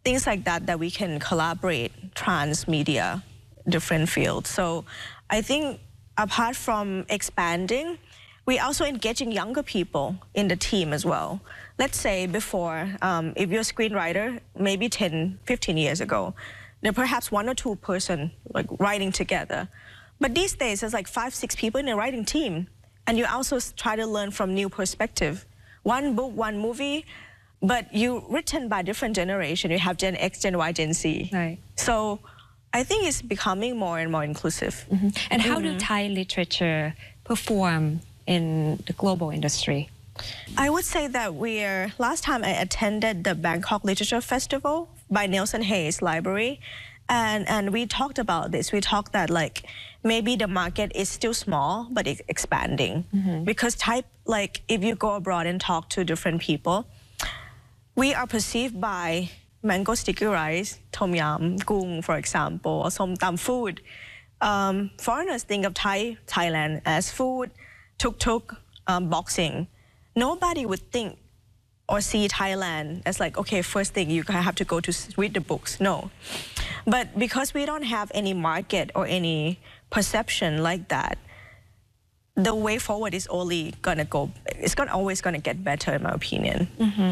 things like that that we can collaborate transmedia, different fields. So I think apart from expanding, we also engaging younger people in the team as well. Let's say before, if you're a screenwriter, maybe 10, 15 years ago, there are perhaps 1 or 2 person like writing together. But these days, there's like 5, 6 people in a writing team. And you also try to learn from new perspective. One book, one movie, but you written by different generation. You have Gen X, Gen Y, Gen Z. Right. So I think it's becoming more and more inclusive. And how do Thai literature perform in the global industry? I would say that last time I attended the Bangkok Literature Festival by Nelson Hayes Library, and we talked about this. We talked that like maybe the market is still small, but it's expanding. Because if you go abroad and talk to different people, we are perceived by mango sticky rice, tom yum, gung, for example, or som tam food. Foreigners think of Thailand as food, tuk-tuk, boxing. Nobody would think or see Thailand as like, okay, first thing you have to go to read the books. No. But because we don't have any market or any perception like that, the way forward is only gonna go, always gonna get better in my opinion.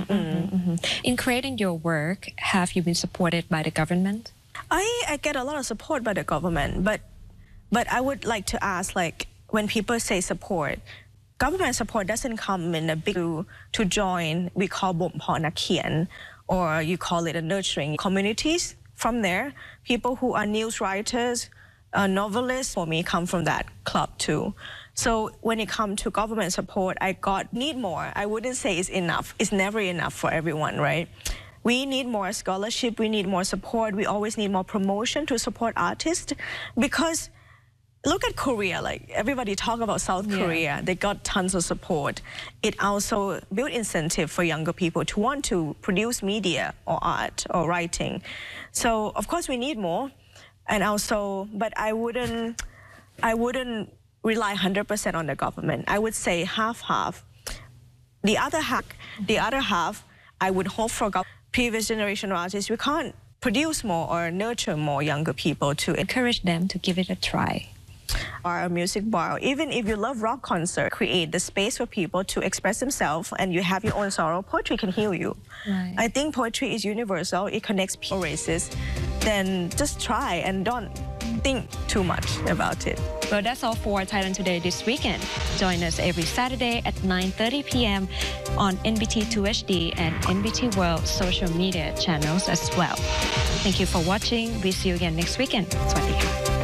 In creating your work, have you been supported by the government? I get a lot of support by the government, but I would like to ask, like, when people say support, government support doesn't come in a big to join, we call Bompo Nakien, or you call it a nurturing communities. From there, people who are news writers, novelists, for me, come from that club too. So when it comes to government support, need more. I wouldn't say it's enough. It's never enough for everyone, right? We need more scholarship, we need more support, we always need more promotion to support artists, because look at Korea, like everybody talk about South Korea, they got tons of support. It also built incentive for younger people to want to produce media or art or writing. So of course we need more, and also, but I wouldn't rely 100% on the government. I would say half-half. The other half, I would hope for previous generation artists, we can't produce more or nurture more younger people to encourage them to give it a try. Or a music bar, even if you love rock concert, create the space for people to express themselves, and you have your own sorrow. Poetry can heal you. Right. I think poetry is universal. It connects people, races. Then just try and don't think too much about it. Well, that's all for Thailand Today this weekend. Join us every Saturday at 9:30 p.m. on NBT 2HD and NBT World social media channels as well. Thank you for watching. We'll see you again next weekend. Sawasdee ka.